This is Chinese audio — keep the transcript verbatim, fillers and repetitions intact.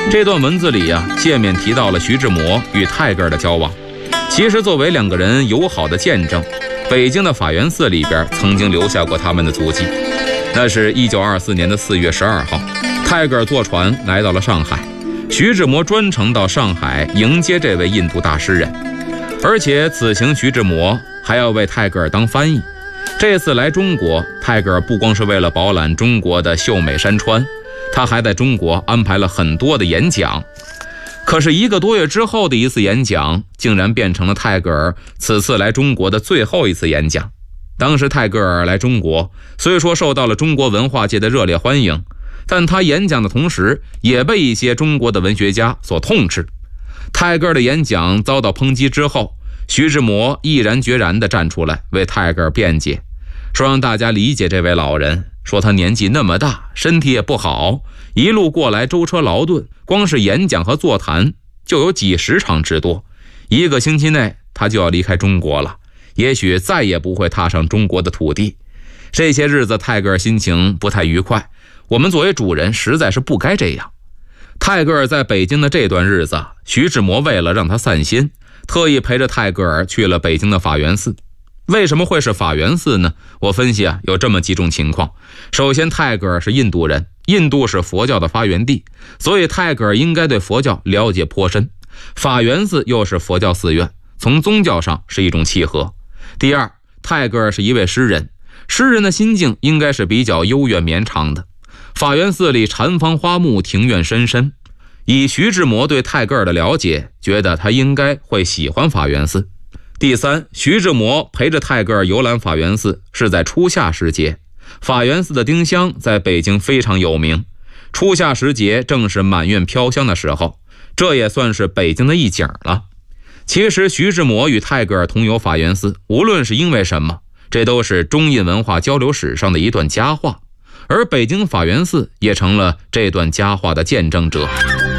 这段文字里呀、啊，界面提到了徐志摩与泰戈尔的交往。其实作为两个人友好的见证，北京的法源寺里边曾经留下过他们的足迹。那是一九二四年的四月十二号，泰戈尔坐船来到了上海，徐志摩专程到上海迎接这位印度大诗人，而且此行徐志摩还要为泰戈尔当翻译。这次来中国，泰戈尔不光是为了饱览中国的秀美山川，他还在中国安排了很多的演讲。可是一个多月之后的一次演讲，竟然变成了泰戈尔此次来中国的最后一次演讲。当时泰戈尔来中国，虽说受到了中国文化界的热烈欢迎，但他演讲的同时也被一些中国的文学家所痛斥。泰戈尔的演讲遭到抨击之后，徐志摩毅然决然地站出来为泰戈尔辩解，说让大家理解这位老人，说他年纪那么大，身体也不好，一路过来舟车劳顿，光是演讲和座谈就有几十场之多，一个星期内他就要离开中国了，也许再也不会踏上中国的土地。这些日子泰戈尔心情不太愉快，我们作为主人实在是不该这样。泰戈尔在北京的这段日子，徐志摩为了让他散心，特意陪着泰戈尔去了北京的法源寺。为什么会是法源寺呢？我分析啊，有这么几种情况。首先，泰戈尔是印度人，印度是佛教的发源地，所以泰戈尔应该对佛教了解颇深。法源寺又是佛教寺院，从宗教上是一种契合。第二，泰戈尔是一位诗人，诗人的心境应该是比较悠远绵长的。法源寺里禅房花木，庭院深深，以徐志摩对泰戈尔的了解，觉得他应该会喜欢法源寺。第三，徐志摩陪着泰戈尔游览法源寺是在初夏时节，法源寺的丁香在北京非常有名，初夏时节正是满院飘香的时候，这也算是北京的一景了。其实徐志摩与泰戈尔同游法源寺，无论是因为什么，这都是中印文化交流史上的一段佳话，而北京法源寺也成了这段佳话的见证者。